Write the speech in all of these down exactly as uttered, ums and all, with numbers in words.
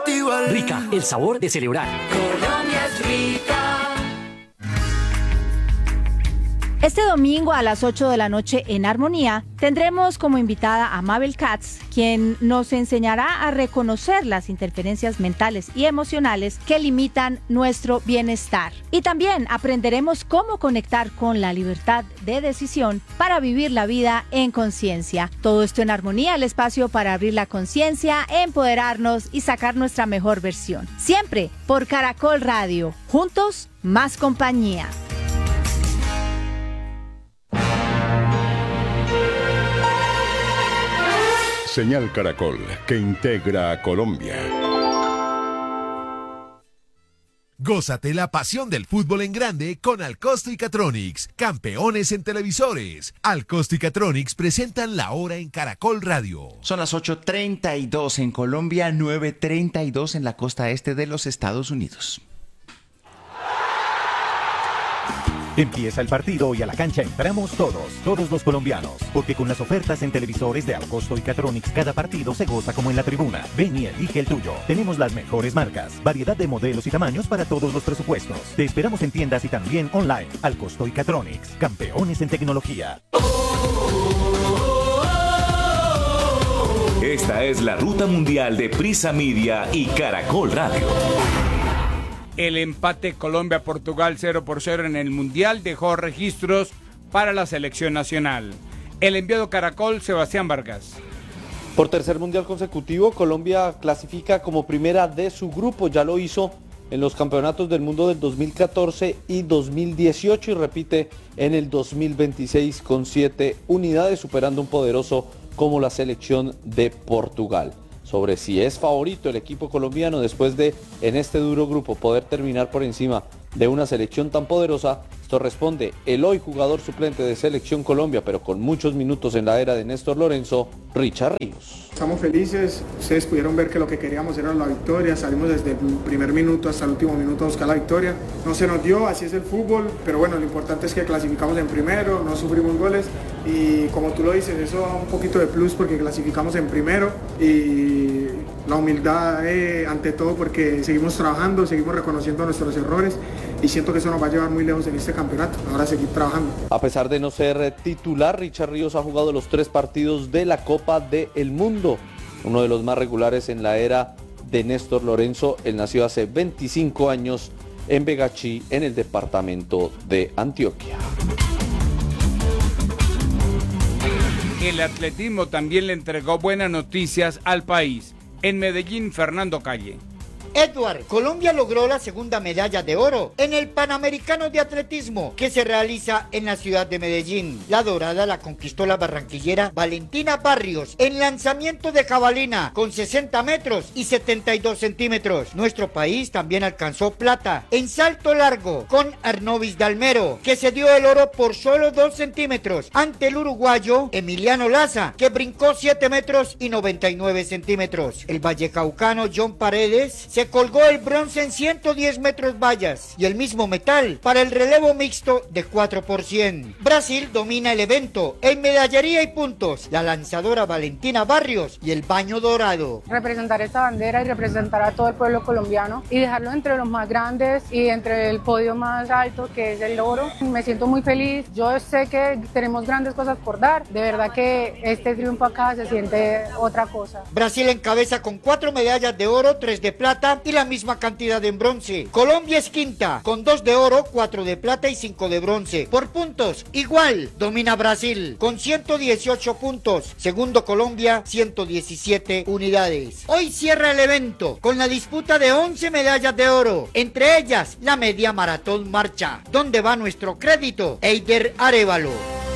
igual. Rica, el sabor de celebrar. Colombia es rica. Este domingo a las ocho de la noche en Armonía tendremos como invitada a Mabel Katz, quien nos enseñará a reconocer las interferencias mentales y emocionales que limitan nuestro bienestar. Y también aprenderemos cómo conectar con la libertad de decisión para vivir la vida en conciencia. Todo esto en Armonía, el espacio para abrir la conciencia, empoderarnos y sacar nuestra mejor versión. Siempre por Caracol Radio. Juntos, más compañía. Señal Caracol, que integra a Colombia. Gózate la pasión del fútbol en grande con Alcosto y Catronics, campeones en televisores. Alcosto y Catronics presentan la hora en Caracol Radio. Son las ocho treinta y dos en Colombia, nueve treinta y dos en la costa este de los Estados Unidos. Empieza el partido y a la cancha entramos todos, todos los colombianos, porque con las ofertas en televisores de Alcosto y Catronics cada partido se goza como en la tribuna. Ven y elige el tuyo. Tenemos las mejores marcas, variedad de modelos y tamaños para todos los presupuestos. Te esperamos en tiendas y también online. Alcosto y Catronics, campeones en tecnología. Esta es la ruta mundial de Prisa Media y Caracol Radio. El empate Colombia-Portugal cero por cero en el Mundial dejó registros para la selección nacional. El enviado Caracol, Sebastián Vargas. Por tercer Mundial consecutivo, Colombia clasifica como primera de su grupo. Ya lo hizo en los campeonatos del mundo del dos mil catorce y dos mil dieciocho y repite en el dos mil veintiséis con siete unidades, superando un poderoso como la selección de Portugal. Sobre si es favorito el equipo colombiano después de, en este duro grupo, poder terminar por encima de una selección tan poderosa, esto responde el hoy jugador suplente de Selección Colombia, pero con muchos minutos en la era de Néstor Lorenzo, Richard Ríos. Estamos felices, ustedes pudieron ver que lo que queríamos era la victoria, salimos desde el primer minuto hasta el último minuto a buscar la victoria, no se nos dio, así es el fútbol, pero bueno, lo importante es que clasificamos en primero, no sufrimos goles y como tú lo dices, eso da un poquito de plus porque clasificamos en primero y la humildad eh, ante todo porque seguimos trabajando, seguimos reconociendo nuestros errores y siento que eso nos va a llevar muy lejos en este campeonato, ahora seguir trabajando. A pesar de no ser titular, Richard Ríos ha jugado los tres partidos de la Copa del Mundo, uno de los más regulares en la era de Néstor Lorenzo. Él nació hace veinticinco años en Begachí, en el departamento de Antioquia. El atletismo también le entregó buenas noticias al país. En Medellín, Fernando Calle. Edward, Colombia logró la segunda medalla de oro en el Panamericano de Atletismo que se realiza en la ciudad de Medellín. La dorada la conquistó la barranquillera Valentina Barrios en lanzamiento de jabalina con sesenta metros y setenta y dos centímetros. Nuestro país también alcanzó plata en salto largo con Arnovis Dalmero, que se dio el oro por solo dos centímetros ante el uruguayo Emiliano Laza, que brincó siete metros y noventa y nueve centímetros. El vallecaucano John Paredes se colgó el bronce en ciento diez metros vallas y el mismo metal para el relevo mixto de cuatro por cien. Brasil domina el evento en medallería y puntos, la lanzadora Valentina Barrios y el baño dorado. Representar esta bandera y representar a todo el pueblo colombiano y dejarlo entre los más grandes y entre el podio más alto que es el oro. Me siento muy feliz, yo sé que tenemos grandes cosas por dar, de verdad que este triunfo acá se siente otra cosa. Brasil encabeza con cuatro medallas de oro, tres de plata y la misma cantidad en bronce. Colombia es quinta, con dos de oro, cuatro de plata y cinco de bronce. Por puntos, igual, domina Brasil, con ciento dieciocho puntos. Segundo Colombia, ciento diecisiete unidades. Hoy cierra el evento con la disputa de once medallas de oro, entre ellas la media maratón marcha. ¿Dónde va nuestro crédito? Eider Arévalo.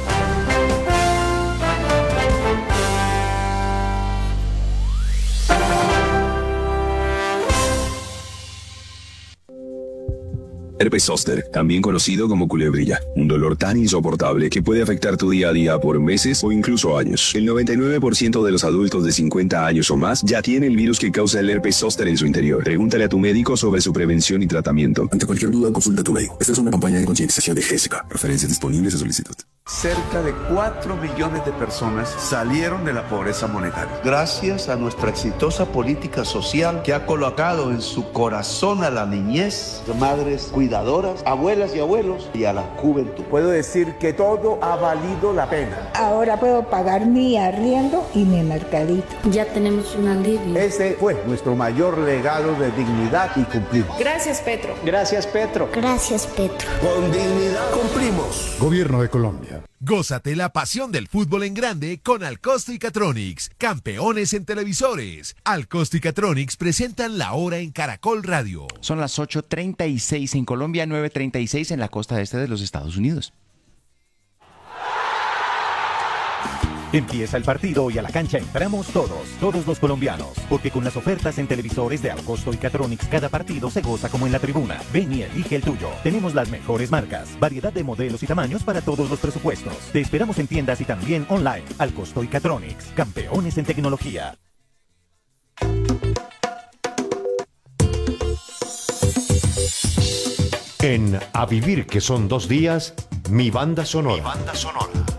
Herpes zóster, también conocido como culebrilla, un dolor tan insoportable que puede afectar tu día a día por meses o incluso años. El noventa y nueve por ciento de los adultos de cincuenta años o más ya tiene el virus que causa el herpes zóster en su interior. Pregúntale a tu médico sobre su prevención y tratamiento. Ante cualquier duda, consulta a tu médico. Esta es una campaña de concientización de G S K. Referencias disponibles a solicitud. Cerca de cuatro millones de personas salieron de la pobreza monetaria. Gracias a nuestra exitosa política social que ha colocado en su corazón a la niñez, madres cuidadoras, abuelas y abuelos y a la juventud. Puedo decir que todo ha valido la pena. Ahora puedo pagar mi arriendo y mi mercadito. Ya tenemos un alivio. Ese fue nuestro mayor legado de dignidad y cumplimos. Gracias, Petro. Gracias, Petro. Gracias, Petro. Con dignidad cumplimos. Gobierno de Colombia. Gózate la pasión del fútbol en grande con Alcosto y Catronics, campeones en televisores. Alcosto y Catronics presentan la hora en Caracol Radio. Son las ocho treinta y seis en Colombia, nueve treinta y seis en la costa este de los Estados Unidos. Empieza el partido y a la cancha entramos todos, todos los colombianos, porque con las ofertas en televisores de Alcosto y Catronics cada partido se goza como en la tribuna. Ven y elige el tuyo. Tenemos las mejores marcas, variedad de modelos y tamaños para todos los presupuestos. Te esperamos en tiendas y también online. Alcosto y Catronics, campeones en tecnología. En A Vivir que son dos días, mi banda sonora. Mi banda sonora.